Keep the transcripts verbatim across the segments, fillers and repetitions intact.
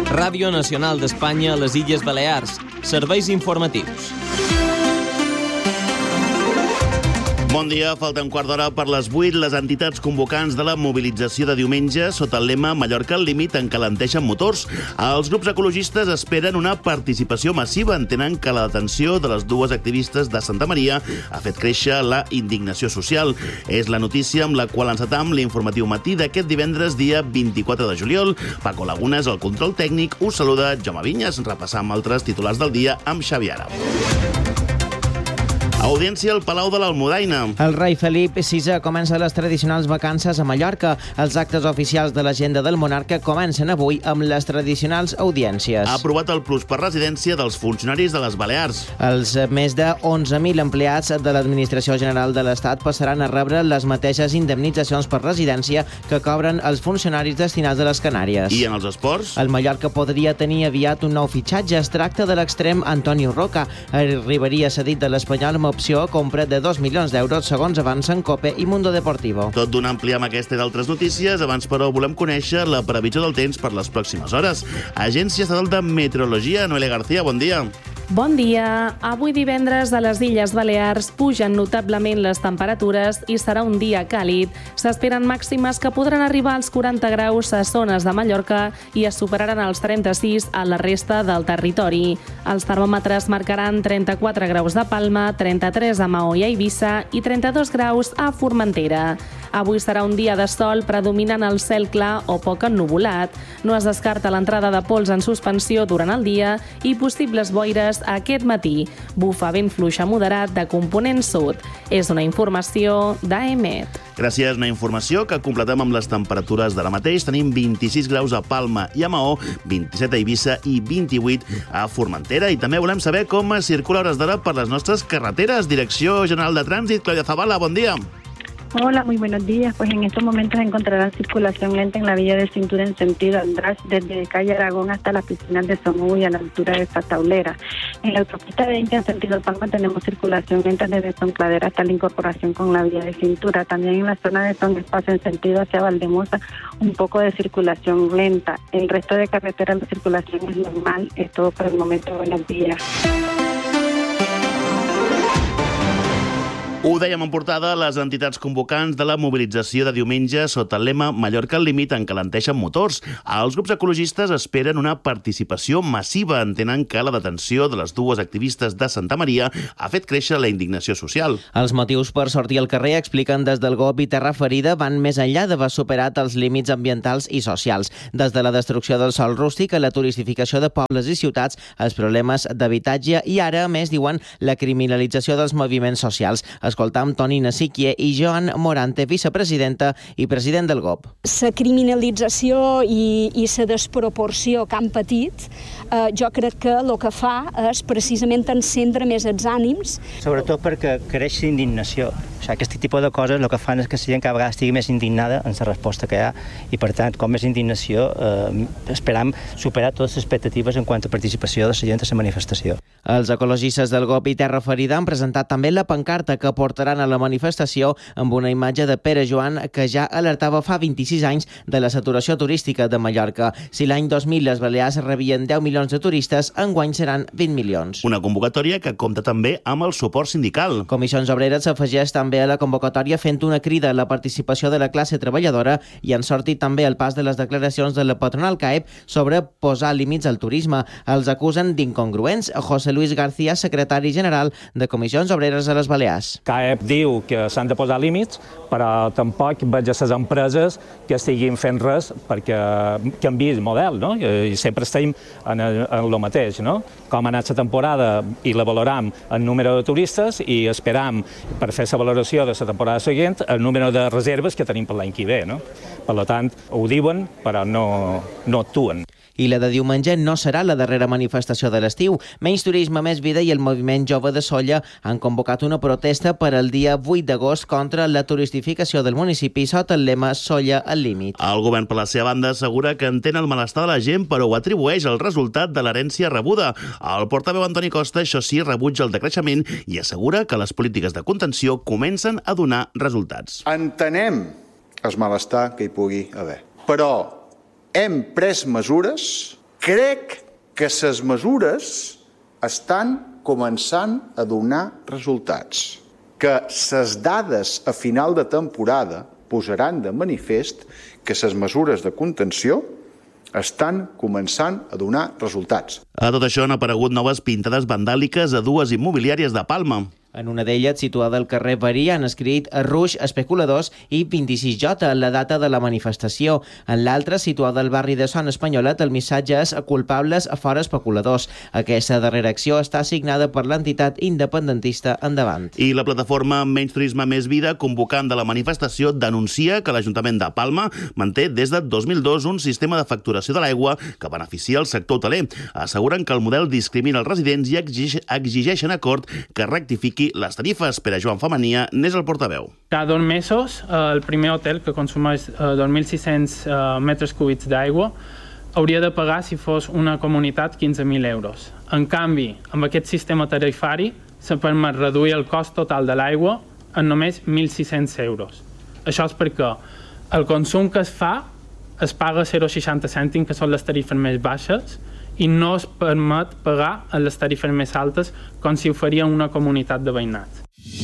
Ràdio Nacional d'Espanya a les Illes Balears. Serveis informatius. Bon dia, falta un quart d'hora per les vuit. Les entitats convocants de la mobilització de diumenge sota el lema Mallorca al límit encalenteixen motors. Els grups ecologistes esperen una participació massiva. Entenen que la detenció de les dues activistes de Santa Maria ha fet créixer la indignació social. És la notícia amb la qual encetam l'informatiu matí d'aquest divendres, dia vint-i-quatre de juliol. Paco Lagunes, el control tècnic, us saluda Jaume Vinyes. Repassam altres titulars del dia amb Xavi Àrab. Audiència al Palau de l'Almudaina. El rei Felip sisè comença les tradicionals vacances a Mallorca. Els actes oficials de l'agenda del monarca comencen avui amb les tradicionals audiències. Ha aprovat el plus per residència dels funcionaris de les Balears. Els més de onze mil empleats de l'Administració General de l'Estat passaran a rebre les mateixes indemnitzacions per residència que cobren els funcionaris destinats a les Canàries. I en els esports? El Mallorca podria tenir aviat un nou fitxatge. Es tracta de l'extrem Antonio Roca. Arribaria cedit de l'Espanyol amb opció a compra de dos milions d'euros, segons avancen Cope i Mundo Deportivo. Tot d'un ampli amb aquestes i d'altres notícies. Abans, però, volem conèixer la previsió del temps per les pròximes hores. Agència Estatal de Meteorologia, Noelia García, bon dia. Bon dia. Avui divendres a les Illes Balears pugen notablement les temperatures i serà un dia càlid. S'esperen màximes que podran arribar als quaranta graus a zones de Mallorca i es superaran els trenta-sis a la resta del territori. Els termòmetres marcaran trenta-quatre graus a Palma, trenta-tres a Maó i a Eivissa i trenta-dos graus a Formentera. Avui serà un dia de sol predominant el cel clar o poc ennuvolat. No es descarta l'entrada de pols en suspensió durant el dia i possibles boires aquest matí. Bufa vent fluix a moderat de component sud. És una informació d'A E T. Gràcies, una informació que completem amb les temperatures d'ara mateix. Tenim vint-i-sis graus a Palma i a Maó, vint-i-set a Eivissa i vint-i-vuit a Formentera. I també volem saber com es circula a hores d'ara per les nostres carreteres. Direcció General de Trànsit, Claudia Zavala, bon dia. Hola, muy buenos días. Pues en estos momentos encontrarán circulación lenta en la vía de cintura en sentido András, desde calle Aragón hasta las piscinas de Somú y a la altura de esta taulera. En la autopista veinte en sentido Palma tenemos circulación lenta desde Soncladera hasta la incorporación con la vía de cintura. También en la zona de Son Espacio en sentido hacia Valdemosa, un poco de circulación lenta. El resto de carreteras la circulación es normal. Es todo por el momento. Buenos días. Ho dèiem en portada, les entitats convocants de la mobilització de diumenge sota el lema Mallorca al límit encalenteixen motors. Els grups ecologistes esperen una participació massiva. Entenen que la detenció de les dues activistes de Santa Maria ha fet créixer la indignació social. Els motius per sortir al carrer, expliquen des del G O P i Terra Ferida, van més enllà d'haver superat els límits ambientals i socials. Des de la destrucció del sòl rústic a la turistificació de pobles i ciutats, els problemes d'habitatge i ara, a més, diuen, la criminalització dels moviments socials. Escoltam Toni Nasiquie i Joan Morante, vicepresidenta i president del G O P. La criminalització i, i la desproporció que han patit, eh, jo crec que el que fa és precisament encendre més els ànims. Sobretot perquè creix l'indignació. O sigui, aquest tipus de coses el que fan és que la gent cada vegada estigui més indignada en la resposta que hi ha i, per tant, com més indignació, eh, esperam superar totes les expectatives en quant a participació de la gent a la manifestació. Els ecologistes del G O P i Terra Ferida han presentat també la pancarta que portaran a la manifestació amb una imatge de Pere Joan que ja alertava fa vint-i-sis anys de la saturació turística de Mallorca. Si l'any dos mil les Balears rebien deu milions de turistes, enguany seran vint milions. Una convocatòria que compta també amb el suport sindical. Comissions Obreres s'afegeix també a la convocatòria fent una crida a la participació de la classe treballadora i han sortit també el pas de les declaracions de la patronal C A E P sobre posar límits al turisme. Els acusen d'incongruents. José Luis García, secretari general de Comissions Obreres a les Balears. C A E P diu que s'han de posar límits, però tampoc veig a les empreses que estiguin fent res perquè canviï el model, no? I sempre estem en el mateix, no? Com ha anat la temporada i la valoram en número de turistes i esperam per fer la valoració de la temporada següent el número de reserves que tenim per l'any que ve, no? Per tant, ho diuen, però no, no actuen. I la de diumenge no serà la darrera manifestació de l'estiu. Menys Turisme, Més Vida i el Moviment Jove de Sóller han convocat una protesta per al dia vuit d'agost contra la turistificació del municipi sota el lema Sóller al límit. El govern, per la seva banda, assegura que entén el malestar de la gent, però ho atribueix al resultat de l'herència rebuda. El portaveu Antoni Costa, això sí, rebutja el decreixement i assegura que les polítiques de contenció comencen a donar resultats. Entenem el malestar que hi pugui haver, però hem pres mesures Crec que les mesures estan començant a donar resultats, que les dades a final de temporada posaran de manifest que les mesures de contenció estan començant a donar resultats. A tot això han aparegut noves pintades vandàliques a dues immobiliàries de Palma. En una d'elles, situada al carrer Verí, han escrit Ruix, especuladors i vint-i-sis J, la data de la manifestació. En l'altra, situada al barri de Son Espanyolet, el missatge és culpables fora especuladors. Aquesta darrera acció està signada per l'entitat independentista Endavant. I la plataforma Menys Turisme Més Vida, convocant de la manifestació, denuncia que l'Ajuntament de Palma manté des de dos mil dos un sistema de facturació de l'aigua que beneficia el sector hoteler. Asseguren que el model discrimina els residents i exigeixen acord que rectifiqui les tarifes. Per a Joan Famania n'és el portaveu. Cada dos mesos, el primer hotel, que consumeix dos mil sis-cents metres cúbics d'aigua, hauria de pagar, si fos una comunitat, quinze mil euros. En canvi, amb aquest sistema tarifari, se permet reduir el cost total de l'aigua en només mil sis-cents euros. Això és perquè el consum que es fa es paga zero coma seixanta cèntims, que són les tarifes més baixes, i no es permet pagar a les tarifes més altes com si ho faria una comunitat de veïnat.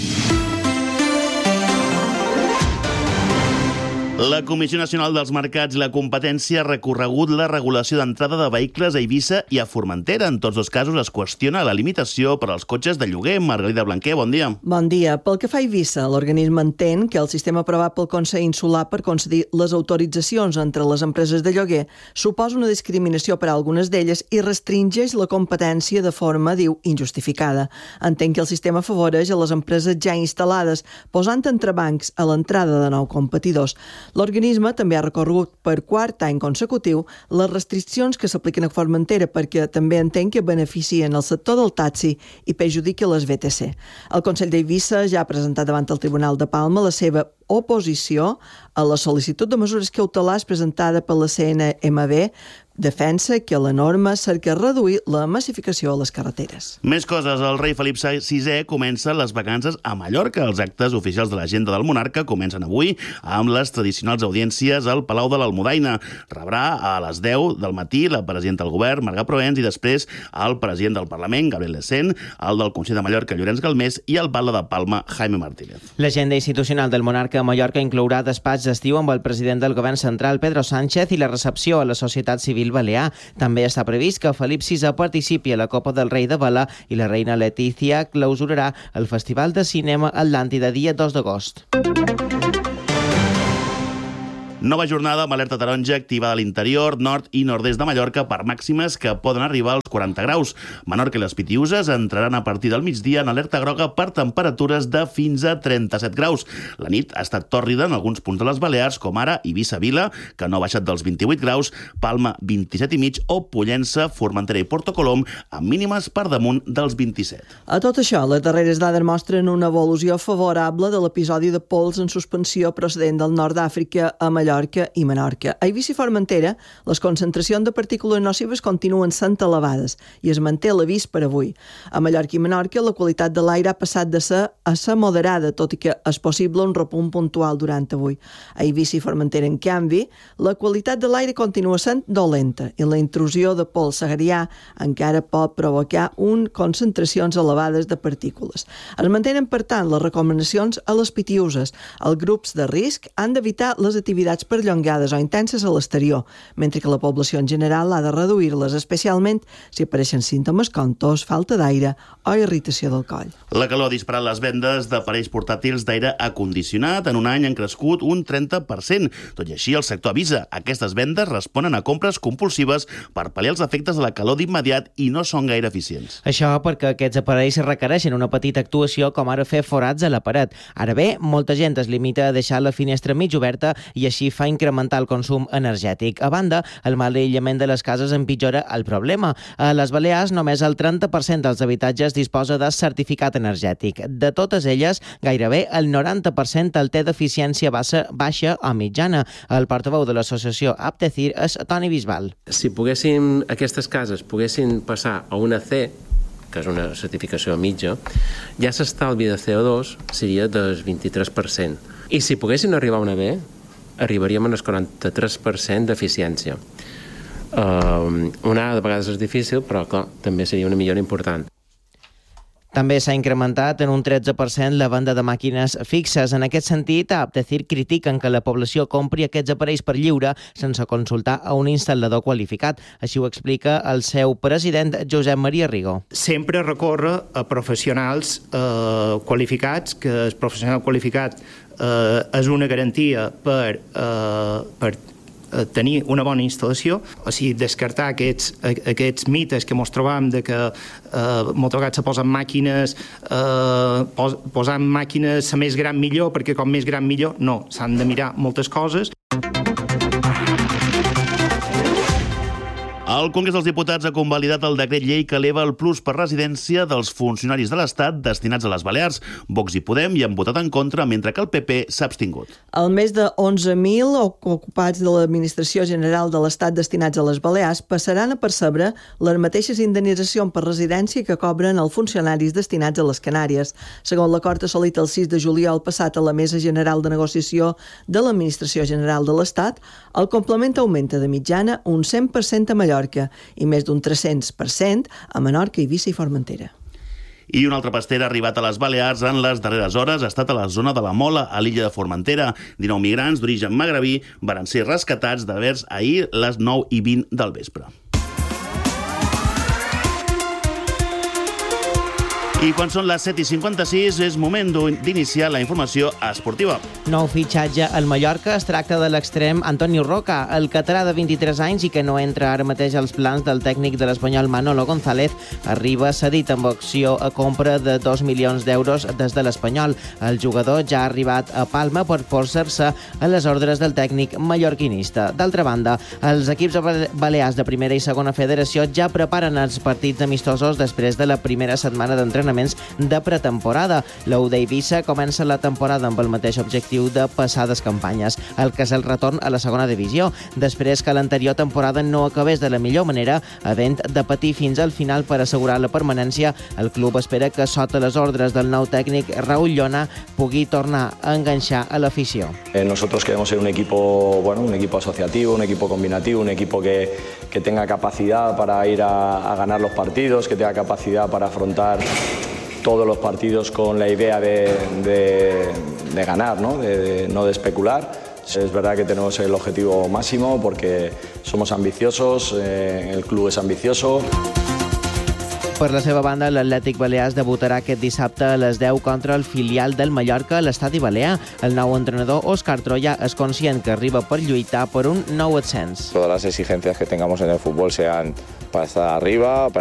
La Comissió Nacional dels Mercats i la Competència ha recorregut la regulació d'entrada de vehicles a Eivissa i a Formentera. En tots dos casos es qüestiona la limitació per als cotxes de lloguer. Margarida Blanquer, bon dia. Bon dia. Pel que fa a Eivissa, l'organisme entén que el sistema aprovat pel Consell Insular per concedir les autoritzacions entre les empreses de lloguer suposa una discriminació per a algunes d'elles i restringeix la competència de forma, diu, injustificada. Entén que el sistema afavoreix a les empreses ja instal·lades, posant entrebancs a l'entrada de nous competidors. L'organisme també ha recorregut per quart any consecutiu les restriccions que s'apliquen a Formentera perquè també entén que beneficien el sector del taxi i perjudiquen les V T C. El Consell d'Eivissa ja ha presentat davant el Tribunal de Palma la seva oposició a la sol·licitud de mesures cautelars presentada per la C N M B. Defensa que la norma cerca reduir la massificació a les carreteres. Més coses. El rei Felip sisè comença les vacances a Mallorca. Els actes oficials de l'agenda del monarca comencen avui amb les tradicionals audiències al Palau de l'Almudaina. Rebrà a les deu del matí la presidenta del govern, Marga Proens, i després el president del Parlament, Gabriel Lecén, el del Consell de Mallorca, Llorenç Galmés, i el batlle de Palma, Jaime Martínez. L'agenda institucional del monarca a Mallorca inclourà despatx d'estiu amb el president del govern central, Pedro Sánchez, i la recepció a la societat civil balear. També està previst que Felip sisè participi a la Copa del Rei de Vela i la reina Letícia clausurarà el Festival de Cinema Atlàntida dia dos d'agost. Nova jornada amb alerta taronja activada a l'interior, nord i nord-est de Mallorca per màximes que poden arribar als quaranta graus. Menorca i les Pitiüses entraran a partir del migdia en alerta groga per temperatures de fins a trenta-set graus. La nit ha estat tòrrida en alguns punts de les Balears, com ara Eivissa-Vila, que no ha baixat dels vint-i-vuit graus, Palma vint-i-set i mig o Pollença, Formentera i Porto Colom amb mínimes per damunt dels vint-i-set. A tot això, les darreres dades mostren una evolució favorable de l'episodi de pols en suspensió procedent del nord d'Àfrica a Mallorca i Menorca. A Eivissa i Formentera, les concentracions de partícules nocives continuen sent elevades i es manté l'avís per avui. A Mallorca i Menorca, la qualitat de l'aire ha passat de ser a ser moderada, tot i que és possible un repunt puntual durant avui. A Eivissa i Formentera, en canvi, la qualitat de l'aire continua sent dolenta i la intrusió de pols saharià encara pot provocar un concentracions elevades de partícules. Es mantenen, per tant, les recomanacions a les Pitiüses. Els grups de risc han d'evitar les activitats perllongades o intenses a l'exterior, mentre que la població en general ha de reduir-les, especialment si apareixen símptomes com tos, falta d'aire o irritació del coll. La calor ha disparat les vendes d'aparells portàtils d'aire acondicionat. En un any han crescut un trenta per cent. Tot i així, el sector avisa. Aquestes vendes responen a compres compulsives per pal·liar els efectes de la calor d'immediat i no són gaire eficients. Això perquè aquests aparells requereixen una petita actuació, com ara fer forats a la paret. Ara bé, molta gent es limita a deixar la finestra mig oberta i així fa incrementar el consum energètic. A banda, el mal aïllament de les cases empitjora el problema. A les Balears, només el trenta per cent dels habitatges disposa de certificat energètic. De totes elles, gairebé el noranta per cent el té d'eficiència baixa, baixa o mitjana. El portaveu de l'associació Aptecir és Toni Bisbal. Si poguessin, aquestes cases poguessin passar a una C, que és una certificació mitja, ja l'estalvi de C O dos seria del vint-i-tres per cent. I si poguessin arribar a una B, arribaríem al quaranta-tres per cent d'eficiència. Uh, una de vegades és difícil, però clar, també seria una millora important. També s'ha incrementat en un tretze per cent la venda de màquines fixes. En aquest sentit, a Aptecir critiquen que la població compri aquests aparells per lliure sense consultar a un instal·lador qualificat. Així ho explica el seu president, Josep Maria Rigo. Sempre recorre a professionals eh, qualificats, que el professional qualificat eh, és una garantia per, eh, per tenir una bona instal·lació, o sigui, descartar aquests, aquests mites que ens trobam de que eh, moltes vegades se posen màquines, eh, pos, posant màquines la més gran millor, perquè com més gran millor, no, s'han de mirar moltes coses. El Congrés dels Diputats ha convalidat el decret llei que eleva el plus per residència dels funcionaris de l'Estat destinats a les Balears. Vox i Podem hi han votat en contra, mentre que el P P s'ha abstingut. El més de onze mil ocupats de l'Administració General de l'Estat destinats a les Balears passaran a percebre les mateixes indemnitzacions per residència que cobren els funcionaris destinats a les Canàries. Segons l'acord assolit el sis de juliol passat a la Mesa General de Negociació de l'Administració General de l'Estat, el complement augmenta de mitjana un cent per cent a Mallorca i més d'un tres-cents per cent a Menorca, Eivissa i Formentera. I un altre pasteur ha arribat a les Balears en les darreres hores ha estat a la zona de la Mola, a l'illa de Formentera. dinou migrants d'origen magrebí van ser rescatats de vers ahir les nou i vint del vespre. I quan són les set i cinquanta-sis és moment d'iniciar la informació esportiva. Nou fitxatge al Mallorca. Es tracta de l'extrem Antonio Roca, el català de vint-i-tres anys i que no entra ara mateix als plans del tècnic de l'Espanyol Manolo González. Arriba cedit amb opció a compra de dos milions d'euros des de l'Espanyol. El jugador ja ha arribat a Palma per posar-se a les ordres del tècnic mallorquinista. D'altra banda, els equips balears de primera i segona federació ja preparen els partits amistosos després de la primera setmana d'entrenament de pretemporada. L'U d'Eivissa comença la temporada amb el mateix objectiu de passades campanyes, el que és el retorn a la segona divisió, després que l'anterior temporada no acabés de la millor manera, havent de patir fins al final per assegurar la permanència. El club espera que sota les ordres del nou tècnic Raúl Llona pugui tornar a enganxar a l'afició. Eh, nosotros queremos ser un equipo, bueno, un equipo asociativo, un equipo combinativo, un equipo que, que tenga capacidad para ir a, a ganar los partidos, que tenga capacidad para afrontar todos los partidos con la idea de, de, de ganar, ¿no? De, de, no de especular. Es verdad que tenemos el objetivo máximo porque somos ambiciosos, eh, el club es ambicioso. Per la seva banda, l'Atlètic Balears debutarà aquest dissabte a les deu contra el filial del Mallorca a l'Estadi Balear. El nou entrenador, Òscar Troya, és conscient que arriba per lluitar per un nou ascens. Todas las exigencias que tengamos en el fútbol sean para estar arriba, para